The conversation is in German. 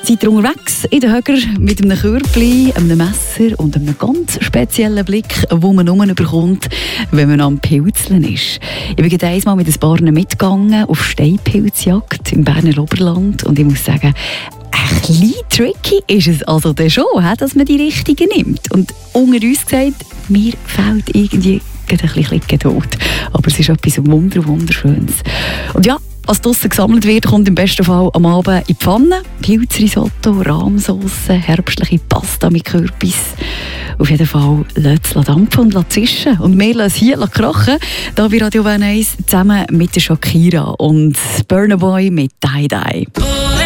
Seid ihr unterwegs in den Höger mit einem Körbchen, einem Messer und einem ganz speziellen Blick, den man nur bekommt, wenn man am Pilzeln ist. Ich bin gerade einmal mit ein paar mitgegangen auf Steinpilzjagd im Berner Oberland und ich muss sagen, ein bisschen tricky ist es also dann schon, dass man die richtigen nimmt. Und unter uns gesagt, mir fehlt irgendwie ein bisschen Geduld. Aber es ist etwas Wunderschönes. Und ja, was draussen gesammelt wird, kommt im besten Fall am Abend in die Pfanne. Pilzrisotto, Rahmsauce, herbstliche Pasta mit Kürbis. Auf jeden Fall lasst es dampfen und zischen. Und wir lassen es hier krachen, hier bei Radio 1 zusammen mit der Shakira und Burna Boy mit Die Die.